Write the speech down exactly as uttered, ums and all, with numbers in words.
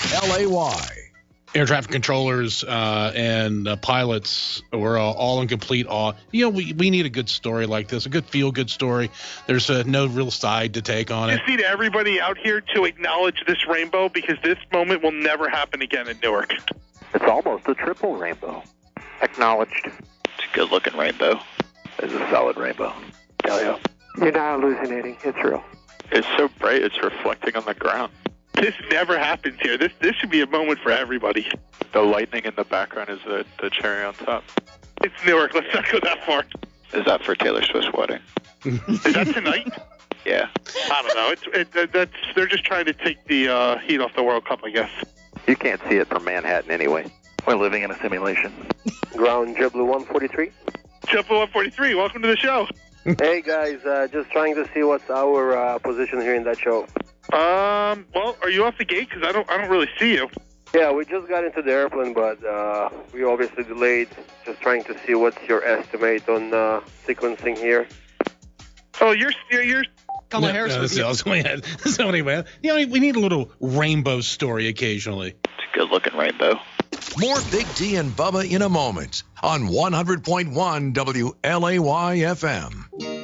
L A Y. Air traffic controllers uh, and uh, pilots were all, all in complete awe. You know, we, we need a good story like this, a good feel-good story. There's uh, no real side to take on it. I just need everybody out here to acknowledge this rainbow because this moment will never happen again in Newark. It's almost a triple rainbow. Acknowledged. It's a good-looking rainbow. It's a solid rainbow. Yeah, yeah. You're not hallucinating. It's real. It's so bright, it's reflecting on the ground. This never happens here. This this should be a moment for everybody. The lightning in the background is the, the cherry on top. It's Newark. Let's not go that far. Is that for Taylor Swift's wedding? Is that tonight? Yeah. I don't know. It's it, that's they're just trying to take the uh, heat off the World Cup, I guess. You can't see it from Manhattan anyway. We're living in a simulation. Ground JetBlue one forty-three. JetBlue one forty-three, welcome to the show. Hey guys, uh, just trying to see what's our uh, position here in that show. Um, well, are you off the gate? Because I don't, I don't really see you. Yeah, we just got into the airplane, but uh, we obviously delayed. Just trying to see what's your estimate on uh, sequencing here. Oh, you're, you're, you're Kamala Harris. No, that's, that's, that's, that's anyway, you know, we need a little rainbow story occasionally. It's a good-looking rainbow. More Big D and Bubba in a moment on one hundred point one W L A Y F M.